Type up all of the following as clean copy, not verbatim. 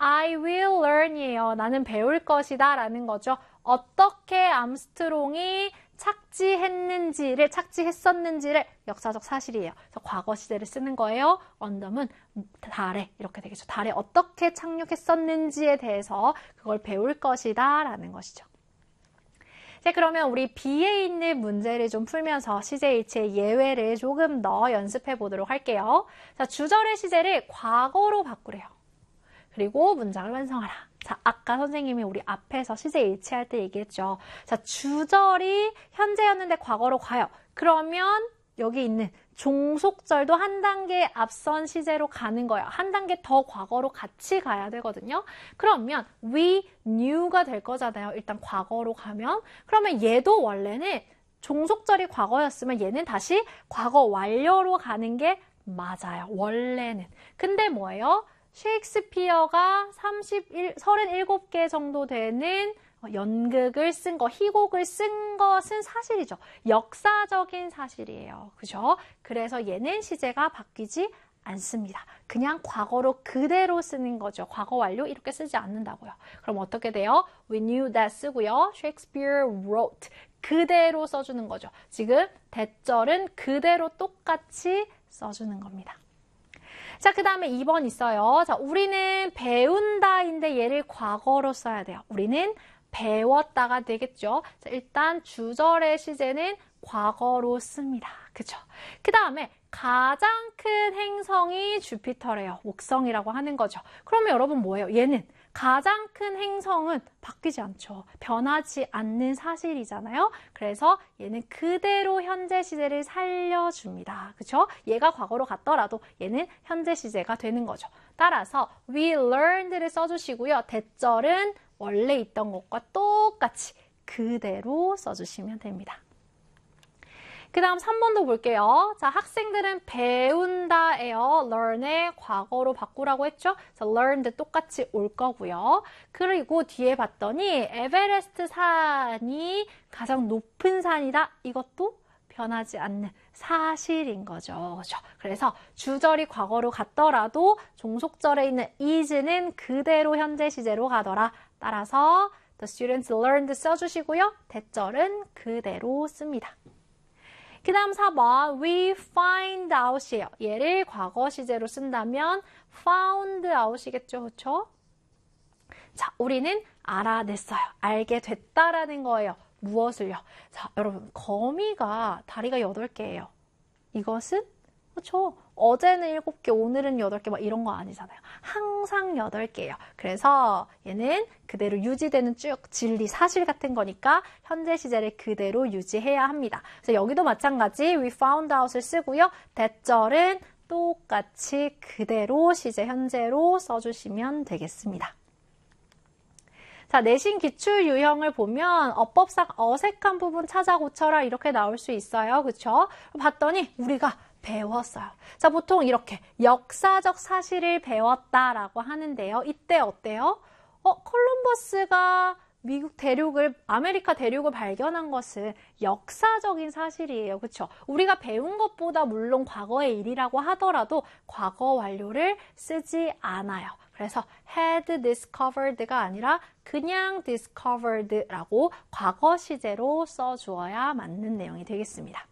I will learn이에요. 나는 배울 것이다 라는 거죠. 어떻게 암스트롱이 착지했었는지를 역사적 사실이에요. 그래서 과거 시제를 쓰는 거예요. 언덤은 달에 이렇게 되겠죠. 달에 어떻게 착륙했었는지에 대해서 그걸 배울 것이다 라는 것이죠. 자, 그러면 우리 B에 있는 문제를 좀 풀면서 CJH의 예외를 조금 더 연습해 보도록 할게요. 자, 주절의 시제를 과거로 바꾸래요. 그리고 문장을 완성하라. 자, 아까 선생님이 우리 앞에서 CJH 할 때 얘기했죠. 자, 주절이 현재였는데 과거로 가요. 그러면 여기 있는 종속절도 한 단계 앞선 시제로 가는 거예요. 한 단계 더 과거로 같이 가야 되거든요. 그러면 we knew가 될 거잖아요. 일단 과거로 가면. 그러면 얘도 원래는 종속절이 과거였으면 얘는 다시 과거 완료로 가는 게 맞아요. 원래는. 근데 뭐예요? 셰익스피어가 37개 정도 되는 연극을 쓴 거, 희곡을 쓴 것은 사실이죠. 역사적인 사실이에요. 그죠? 그래서 얘는 시제가 바뀌지 않습니다. 그냥 과거로 그대로 쓰는 거죠. 과거 완료 이렇게 쓰지 않는다고요. 그럼 어떻게 돼요? We knew that 쓰고요. Shakespeare wrote. 그대로 써주는 거죠. 지금 대절은 그대로 똑같이 써주는 겁니다. 자, 그 다음에 2번 있어요. 자, 우리는 배운다인데 얘를 과거로 써야 돼요. 우리는 배웠다가 되겠죠. 자, 일단 주절의 시제는 과거로 씁니다. 그쵸? 그 다음에 가장 큰 행성이 주피터래요. 목성이라고 하는 거죠. 그러면 여러분 뭐예요? 얘는 가장 큰 행성은 바뀌지 않죠. 변하지 않는 사실이잖아요. 그래서 얘는 그대로 현재 시제를 살려줍니다. 그쵸? 얘가 과거로 갔더라도 얘는 현재 시제가 되는 거죠. 따라서 we learned를 써주시고요. 대절은 원래 있던 것과 똑같이 그대로 써주시면 됩니다. 그 다음 3번도 볼게요. 자, 학생들은 배운다예요. learn의 과거로 바꾸라고 했죠. 자, learned 똑같이 올 거고요. 그리고 뒤에 봤더니 에베레스트 산이 가장 높은 산이다. 이것도 변하지 않는 사실인 거죠. 그렇죠? 그래서 주절이 과거로 갔더라도 종속절에 있는 is는 그대로 현재 시제로 가더라. 따라서 the students learned 써주시고요. 대절은 그대로 씁니다. 그 다음 4번 we find out이에요. 얘를 과거 시제로 쓴다면 found out이겠죠. 그렇죠? 자, 우리는 알아냈어요. 알게 됐다라는 거예요. 무엇을요? 자, 여러분 거미가 다리가 8개예요. 이것은 그렇죠? 어제는 7개, 오늘은 8개 막 이런 거 아니잖아요. 항상 8개예요. 그래서 얘는 그대로 유지되는 쭉 진리, 사실 같은 거니까 현재 시제를 그대로 유지해야 합니다. 그래서 여기도 마찬가지 we found out을 쓰고요. 대절은 똑같이 그대로 시제 현재로 써주시면 되겠습니다. 자, 내신 기출 유형을 보면 어법상 어색한 부분 찾아 고쳐라 이렇게 나올 수 있어요. 그렇죠? 봤더니 우리가 배웠어요. 자, 보통 이렇게 역사적 사실을 배웠다라고 하는데요. 이때 어때요? 콜럼버스가 미국 대륙을, 아메리카 대륙을 발견한 것은 역사적인 사실이에요. 그렇죠? 우리가 배운 것보다 물론 과거의 일이라고 하더라도 과거 완료를 쓰지 않아요. 그래서 had discovered가 아니라 그냥 discovered라고 과거 시제로 써주어야 맞는 내용이 되겠습니다.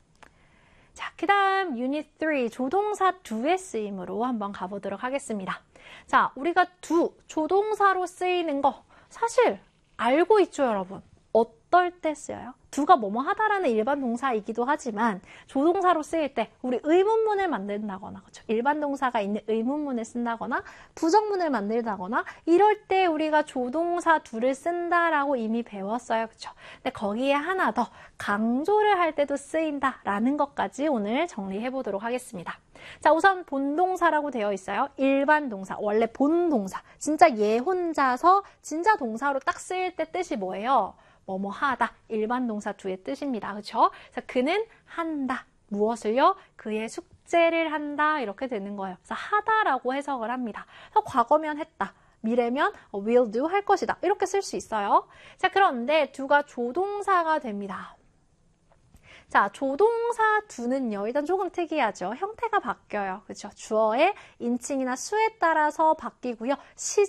자, 그 다음 유닛 3 조동사 do의 쓰임으로 한번 가보도록 하겠습니다. 자, 우리가 do 조동사로 쓰이는 거 사실 알고 있죠, 여러분? 어떨 때 쓰여요? do가 뭐뭐 하다라는 일반 동사이기도 하지만 조동사로 쓰일 때 우리 의문문을 만든다거나 그렇죠? 일반 동사가 있는 의문문을 쓴다거나 부정문을 만들다거나 이럴 때 우리가 조동사 do를 쓴다라고 이미 배웠어요. 그렇죠? 근데 거기에 하나 더 강조를 할 때도 쓰인다라는 것까지 오늘 정리해 보도록 하겠습니다. 자, 우선 본동사라고 되어 있어요. 일반 동사, 원래 본동사. 진짜 얘 혼자서 진짜 동사로 딱 쓰일 때 뜻이 뭐예요? 뭐뭐 하다, 일반 동사 do의 뜻입니다. 그렇죠? 그래서 그는 한다. 무엇을요? 그의 숙제를 한다. 이렇게 되는 거예요. 그래서 하다라고 해석을 합니다. 그래서 과거면 했다. 미래면 will do 할 것이다. 이렇게 쓸 수 있어요. 자, 그런데 do가 조동사가 됩니다. 자, 조동사 do는요. 일단 조금 특이하죠. 형태가 바뀌어요. 그렇죠? 주어의 인칭이나 수에 따라서 바뀌고요.